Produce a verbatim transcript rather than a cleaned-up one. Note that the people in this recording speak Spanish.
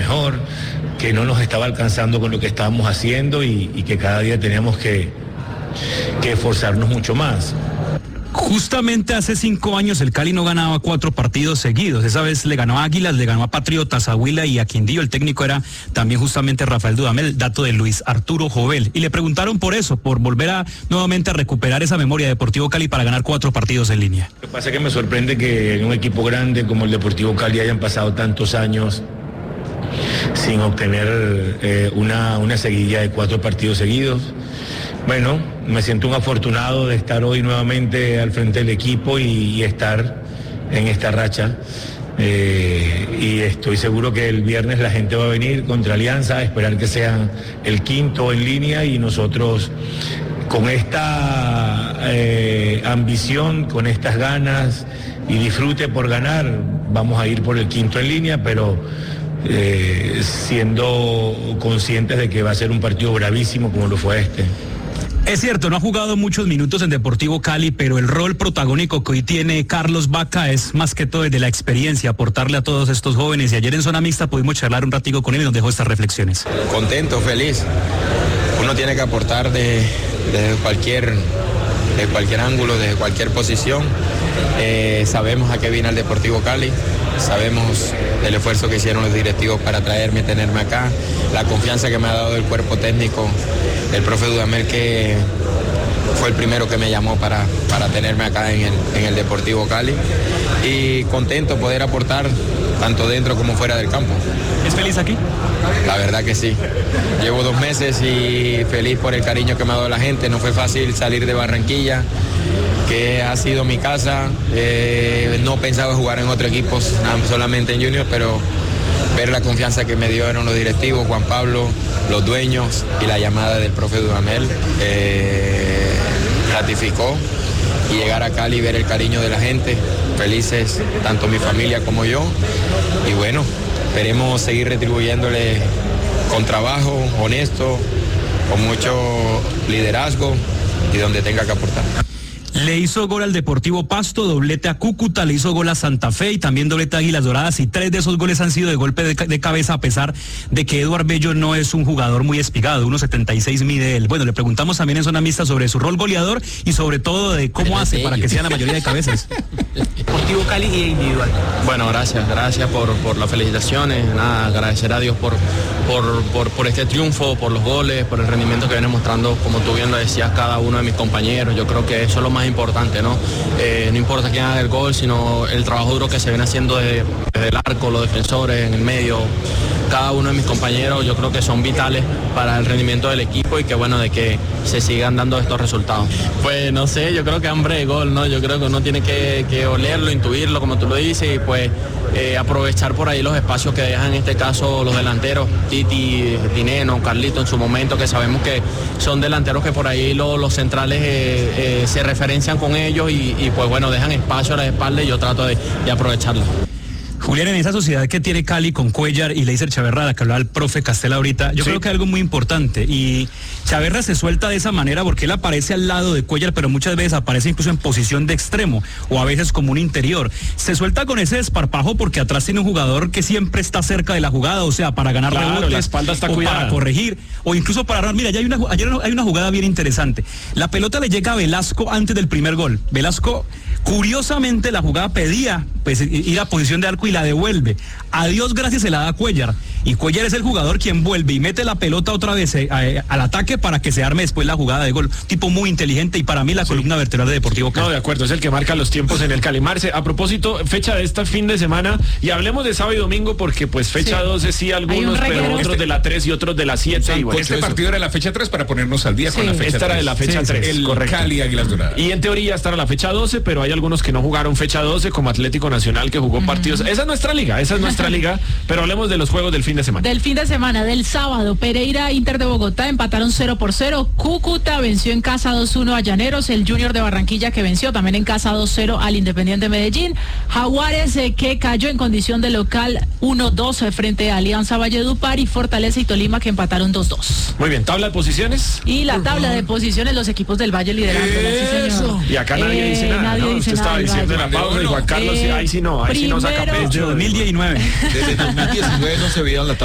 mejor, que no nos estaba alcanzando con lo que estábamos haciendo y, y que cada día teníamos que, que esforzarnos mucho más. Justamente hace cinco años el Cali no ganaba cuatro partidos seguidos. Esa vez le ganó a Águilas, le ganó a Patriotas, a Huila y a Quindío. El técnico era también justamente Rafael Dudamel, dato de Luis Arturo Jovel. Y le preguntaron por eso, por volver a nuevamente a recuperar esa memoria de Deportivo Cali para ganar cuatro partidos en línea. Lo que pasa es que me sorprende que en un equipo grande como el Deportivo Cali hayan pasado tantos años sin obtener eh, una, una seguidilla de cuatro partidos seguidos. Bueno, me siento un afortunado de estar hoy nuevamente al frente del equipo y, y estar en esta racha. Eh, y estoy seguro que el viernes la gente va a venir contra Alianza, a esperar que sea el quinto en línea y nosotros con esta eh, ambición, con estas ganas y disfrute por ganar, vamos a ir por el quinto en línea, pero eh, siendo conscientes de que va a ser un partido bravísimo como lo fue este. Es cierto, no ha jugado muchos minutos en Deportivo Cali, pero el rol protagónico que hoy tiene Carlos Vaca es más que todo desde la experiencia, aportarle a todos estos jóvenes. Y ayer en Zona Mixta pudimos charlar un ratico con él y nos dejó estas reflexiones. Contento, feliz. Uno tiene que aportar de, de cualquier, de cualquier ángulo, desde cualquier posición. Eh, sabemos a qué viene el Deportivo Cali, sabemos el esfuerzo que hicieron los directivos para traerme y tenerme acá, la confianza que me ha dado el cuerpo técnico, el profe Dudamel, que fue el primero que me llamó para, para tenerme acá en el, en el Deportivo Cali, y contento poder aportar tanto dentro como fuera del campo. ¿Es feliz aquí? La verdad que sí. Llevo dos meses y feliz por el cariño que me ha dado la gente. No fue fácil salir de Barranquilla, que ha sido mi casa. Eh, no pensaba jugar en otro equipo, solamente en Junior, pero ver la confianza que me dieron los directivos, Juan Pablo, los dueños y la llamada del profe Dudamel eh, ratificó, y llegar a Cali y ver el cariño de la gente, felices tanto mi familia como yo, y bueno, esperemos seguir retribuyéndole con trabajo honesto, con mucho liderazgo y donde tenga que aportar. Le hizo gol al Deportivo Pasto, doblete a Cúcuta, le hizo gol a Santa Fe y también doblete a Águilas Doradas, y tres de esos goles han sido de golpe de, de cabeza, a pesar de que Eduard Bello no es un jugador muy espigado, uno setenta y seis mide él. Bueno, le preguntamos también en Zona Mixta sobre su rol goleador y sobre todo de cómo hace para que sean la mayoría de cabezas. Deportivo Cali y individual. Bueno, gracias, gracias por, por las felicitaciones, nada, agradecer a Dios por, por, por, por este triunfo, por los goles, por el rendimiento que viene mostrando, como tú bien lo decías, cada uno de mis compañeros. Yo creo que eso es lo más importante, ¿no? Eh, no importa quién haga el gol, sino el trabajo duro que se viene haciendo desde, desde el arco, los defensores, en el medio. Cada uno de mis compañeros yo creo que son vitales para el rendimiento del equipo y que bueno, de que se sigan dando estos resultados. Pues no sé, yo creo que hambre de gol, ¿no? Yo creo que uno tiene que, que olerlo, intuirlo, como tú lo dices, y pues eh, aprovechar por ahí los espacios que dejan en este caso los delanteros, Titi, Dineno, Carlito en su momento, que sabemos que son delanteros que por ahí lo, los centrales eh, eh, se referencian con ellos y, y pues bueno, dejan espacio a la espalda y yo trato de, de aprovecharlo. Julián, en esa sociedad que tiene Cali con Cuellar y Leiser Chaverra, que hablaba el profe Castela ahorita, yo sí creo que hay algo muy importante, y Chaverra se suelta de esa manera porque él aparece al lado de Cuellar, pero muchas veces aparece incluso en posición de extremo o a veces como un interior. Se suelta con ese desparpajo porque atrás tiene un jugador que siempre está cerca de la jugada, o sea, para ganar claro, rebotes, la espalda está o cuidada, para corregir, o incluso para... Mira, ya hay una, ayer hay una jugada bien interesante. La pelota le llega a Velasco antes del primer gol. Velasco, curiosamente, la jugada pedía pues ir a posición de arco y la devuelve. A Dios gracias se la da a Cuellar, y Cuellar es el jugador quien vuelve y mete la pelota otra vez eh, a, al ataque para que se arme después la jugada de gol. Tipo muy inteligente y para mí la sí. columna vertebral de Deportivo Cali. No, de acuerdo, es el que marca los tiempos en el Calimarse. A propósito, fecha de este fin de semana, y hablemos de sábado y domingo porque pues fecha sí. doce sí algunos, pero otros este, de la tres y otros de la siete. Y bueno, este partido era la fecha tres para ponernos al día sí. con la fecha Esta tres. era de la fecha sí, tres, el correcto. Cali Águilas Doradas. Y en teoría estará la fecha doce, pero hay algunos que no jugaron fecha doce, como Atlético Nacional, que jugó uh-huh. partidos. Esa es nuestra liga, esa es nuestra liga, pero hablemos de los juegos del fin de semana. Del fin de semana, del sábado, Pereira, Inter de Bogotá empataron cero por cero, Cúcuta venció en casa dos uno a Llaneros, el Junior de Barranquilla que venció también en casa dos cero al Independiente Medellín, Jaguares eh, que cayó en condición de local uno dos frente a Alianza Valledupar, y Fortaleza y Tolima que empataron dos dos. Muy bien, tabla de posiciones. Y la tabla de posiciones, los equipos del Valle liderando. Sí, señor. Y acá nadie eh, dice nada, nadie ¿no? Dice Usted nada estaba diciendo en la pausa, y Juan Carlos, eh, ahí sí no, ahí primero, sí no saca pecho. dos mil diecinueve. Desde dos mil diecinueve no se veía la tabla.